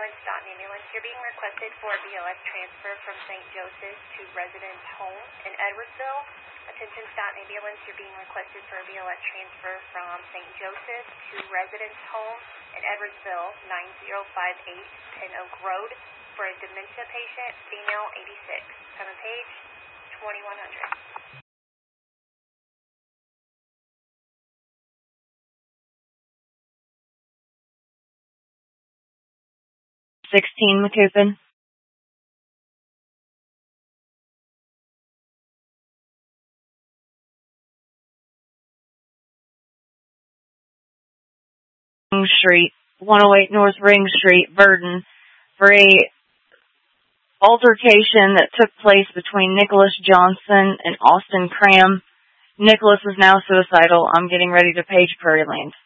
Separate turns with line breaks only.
Ambulance. You're being requested for a BLS transfer from St. Joseph to residence home in Edwardsville. Attention, Staunton Ambulance. You're being requested for a BLS transfer from St. Joseph to residence home in Edwardsville, 9058 Pin Oak Road, for a dementia patient, female, 86. Common page, 2100.
16 McCoupin. Ring Street, 108 North Ring Street, Verdon, for a altercation that took place between Nicholas Johnson and Austin Cram. Nicholas is now suicidal. I'm getting ready to page Prairie Land.